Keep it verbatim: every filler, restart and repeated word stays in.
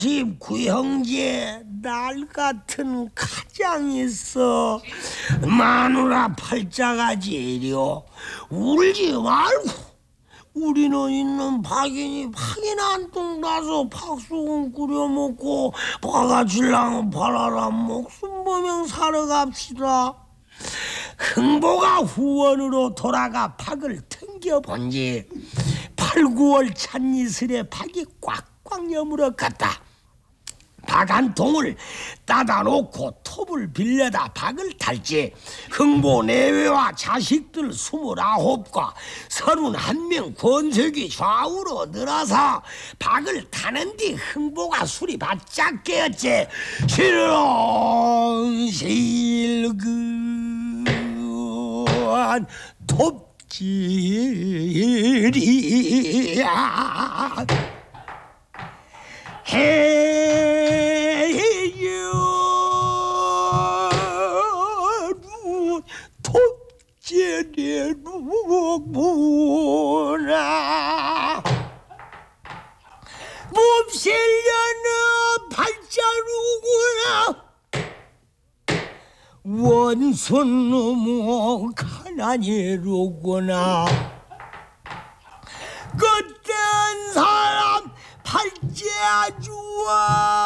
집 구형제 날 같은 가장이 있어. 마누라 팔자가지 이려 울지 말고 우리는 있는 박인이 박인 한 통 나서 박수금 끓여 먹고 바가질랑 팔아라 목숨 보면 살아갑시다. 흥보가 후원으로 돌아가 박을 튕겨본지 팔, 구월 찬이슬에 박이 꽉꽉 여물었겠다. 박 한 통을 따다 놓고 톱을 빌려다 박을 탈지 흥보 내외와 자식들 스물아홉과 서른한 명 권색이 좌우로 늘어서 박을 타는 뒤 흥보가 술이 바짝 깨었지. 실실근 톱질이야 해유 톱질이로구나 몹실려는 팔자루구나 원손 너무 가난이로구나 그땐 사람 팔자 주와